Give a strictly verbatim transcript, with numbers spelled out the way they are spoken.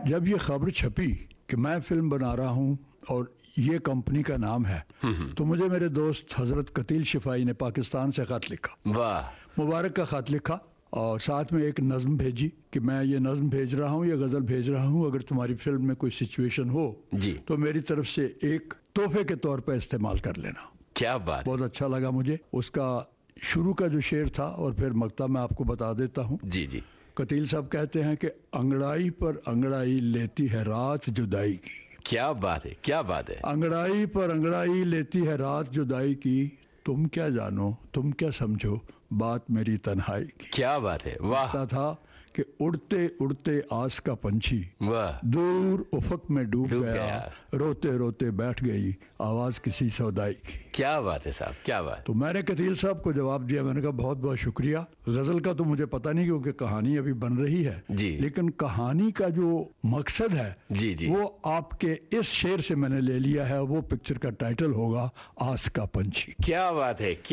जब ये खबर छपी कि मैं फिल्म बना रहा हूँ और ये कंपनी का नाम है, तो मुझे मेरे दोस्त हजरत कतील शिफाई ने पाकिस्तान से खत लिखा, वाह, मुबारक का खत लिखा और साथ में एक नज़्म भेजी कि मैं ये नज़्म भेज रहा हूँ, ये गज़ल भेज रहा हूँ, अगर तुम्हारी फिल्म में कोई सिचुएशन हो जी तो मेरी तरफ से एक तोहफे के तौर पर इस्तेमाल कर लेना। क्या बात, बहुत अच्छा लगा मुझे। उसका शुरू का जो शेर था और फिर मक्ता मैं आपको बता देता हूँ। जी जी। कतील साहब कहते हैं कि अंगड़ाई पर अंगड़ाई लेती है रात जुदाई की। क्या बात है, क्या बात है। अंगड़ाई पर अंगड़ाई लेती है रात जुदाई की, तुम क्या जानो तुम क्या समझो बात मेरी तन्हाई की। क्या बात है, वाह। था कि उड़ते उड़ते आस का पंछी वाह, दूर उफक में डूब गया, गया, रोते रोते बैठ गई आवाज किसी सौदाई की। क्या बात है साहब, क्या बात। तो मैंने कतील साहब को जवाब दिया, मैंने कहा बहुत बहुत शुक्रिया। गजल का तो मुझे पता नहीं क्योंकि कहानी अभी बन रही है जी, लेकिन कहानी का जो मकसद है जी जी, वो आपके इस शेर से मैंने ले लिया है। वो पिक्चर का टाइटल होगा आस का पंछी। क्या बात है।